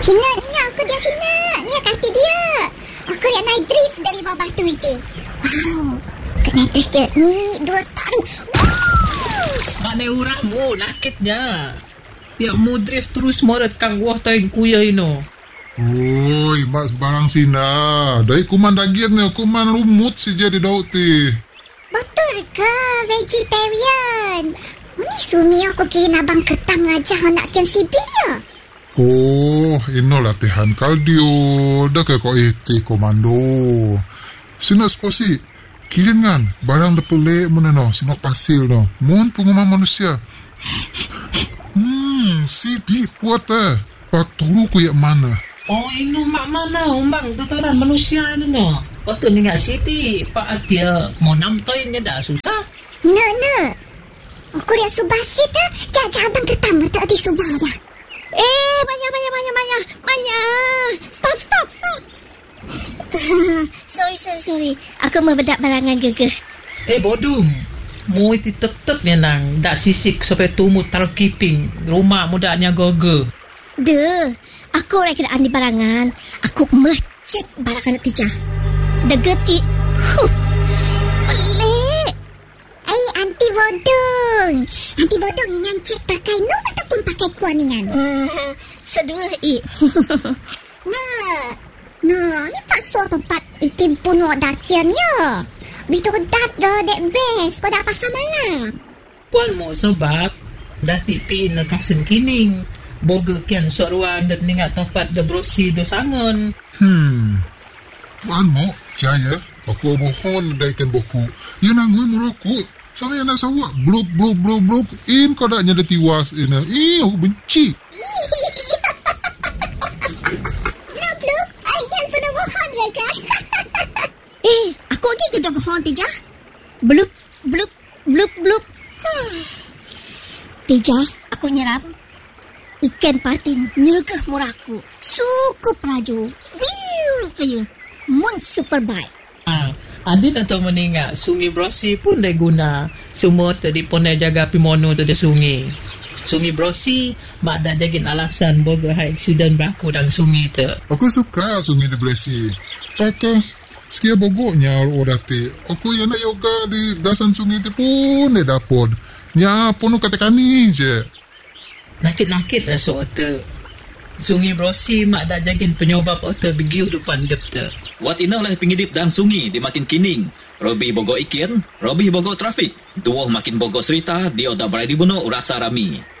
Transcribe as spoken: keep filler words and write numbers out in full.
Cina, ni aku dia Cina. Ni kaki dia. Aku lihat naik drift dari bawah batu itu. Wow. Kena drift dia. Ni dua taruh. Wow. Mana urahmu, nakitnya. Tiap mu drift terus mau rekang wah tayin kuya ino. Oi, mak sebarang Cina. Dari kuman daging ni, kuman rumut si jadi daud ti. Betul ke vegetarian? Ini sumi aku kira abang ketam ngajak nak kian sipil ya? Oh, ino latihan kardio. Dah ke kau iti komando. Sina sposi. Kirin kan, barang depele mana no, sinok pasir no. Mun pengumuman manusia. Hmm, si di puat eh. Pak turu ku yak mana? Oh, ino mak mana umbang tataran manusia ini no. Waktu ni ngak Siti, Pak Atia mau namtoinnya dah susah. No, no. Aku lihat subasit dah. Jajak abang ketam betul di subah dah. Eh, banyak, banyak, banyak, banyak. Banyak. Stop, stop, stop. sorry, sorry, sorry. Aku membedak barangan gegeh. Eh, bodong. Mu iti tek-tek ni nang. Dak sisik sampai tumut taruh kiping. Rumah mudanya goge. Duh. Aku orang kena andi barangan. Aku mecet barangan tijah. Deget i. Huh. Pelik. Eh, anti bodong. Anti bodong ingan cek pakai nu ataupun pakai kuan ingan? Hmm, sedua i. Nah. Nah, ni tak suar tempat itim pun wak dakian ya. Bitu dat dah dek best. Kau dah pasal mana? Puan mo sebab dah tipi na kasen kining. Boga kian suaruan dan ningat tempat da brosi do sangon. Hmm. Tuan mo, jaya. Aku mohon daikan boku. Ya nangui merokok. Sama yang nak sawak. Blub, blub, blub, blub. In kau dah nyada tiwas. Ina. Eh, aku benci. Blub, blub. Ayah sudah mohon ya kan? eh, aku lagi sudah mohon Tijah. Blub, blub, blub, blub. Hmm. Tijah, aku nyerap. Ikan patin nyergah muraku. Sukup raju. Wiu kaya. Mun super baik. Ah, adin atau meninggal sungai Brosi pun dah guna. Semua tadi pun dah jaga pimono tu dah sungai. Sungai Brosi mak dah jagin alasan boga high accident berlaku dalam sungai tu. Aku suka sungai di Blesi. Kata sekia bogoknya orang ti. Aku yang nak yoga di dasan sungai tu pun dia dapat. Nya pun katakan ni je. Nakit-nakit lah soal tu. Sungai Brosi mak dah jagin penyobab otak begiu depan dep tu. Wat ina oleh pengidip dan sungai di makin kining. Robi bogo ikin, Robi bogo trafik. Duoh makin bogo cerita, dia dah berada di bunuh urasa rami.